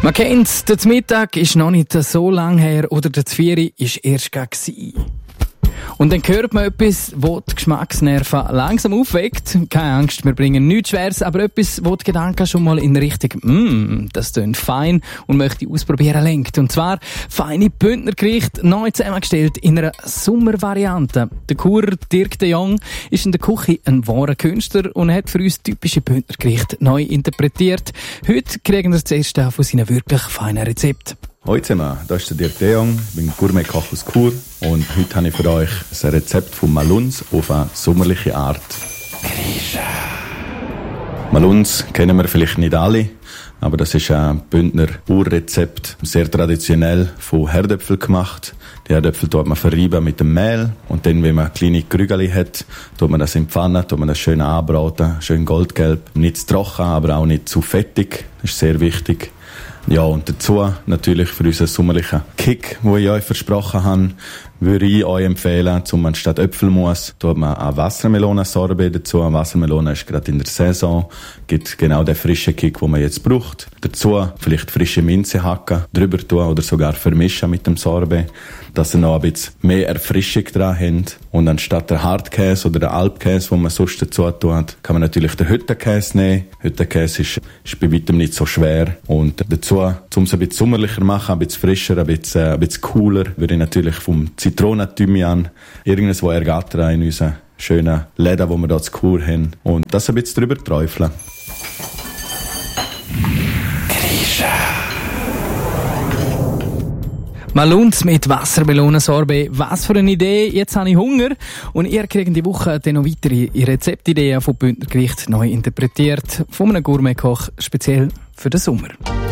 Man kennt's, der Mittag ist noch nicht so lang her oder der Zvieri ist erst gewesen. Und dann hört man etwas, das die Geschmacksnerven langsam aufweckt. Keine Angst, wir bringen nichts Schweres, aber etwas, das die Gedanken schon mal in Richtung das tönt fein und möchte ausprobieren lenkt. Und zwar feine Bündnergerichte, neu zusammengestellt in einer Sommervariante. Der Churer Dirk de Jong ist in der Küche ein wahrer Künstler und hat für uns typische Bündnergerichte neu interpretiert. Heute kriegen wir das erste von seinen wirklich feinen Rezepten. Hallo zusammen, das ist der Dirk de Jong, ich bin Gourmet-Koch aus Chur und heute habe ich für euch ein Rezept von Maluns auf eine sommerliche Art. Maluns kennen wir vielleicht nicht alle, aber das ist ein Bündner Urrezept, sehr traditionell von Herdöpfeln gemacht. Die Herdöpfel tut man verreiben mit dem Mehl und dann, wenn man kleine Krügeli hat, tut man das in die Pfanne, tut man das schön anbraten, schön goldgelb, nicht zu trocken, aber auch nicht zu fettig, das ist sehr wichtig. Ja, und dazu natürlich für unseren sommerlichen Kick, den ich euch versprochen habe, würde ich euch empfehlen, anstatt Äpfelmus, tut man eine Wassermelonensorbet dazu. Eine Wassermelone ist gerade in der Saison, gibt genau den frischen Kick, den man jetzt braucht. Dazu vielleicht frische Minze hacken, drüber tun oder sogar vermischen mit dem Sorbet, dass ihr noch ein bisschen mehr Erfrischung dran habt. Und anstatt der Hartkäse oder der Alpkäse, den man sonst dazu tut, kann man natürlich den Hüttenkäse nehmen. Hüttenkäse ist bei weitem nicht so schwer. Und dazu, um es ein bisschen sommerlicher machen, ein bisschen frischer, ein bisschen cooler, würde ich natürlich vom Zitronen-Thymian, irgendwas, was ergattert in unseren schönen Läden, die wir hier zu Chur haben. Und das ein bisschen drüber träufeln. Maluns mit Wassermelonensorbet. Was für eine Idee. Jetzt habe ich Hunger. Und ihr kriegt die Woche dann noch weitere Rezeptideen von Bündnergerichten neu interpretiert. Von einem Gourmet-Koch, speziell für den Sommer.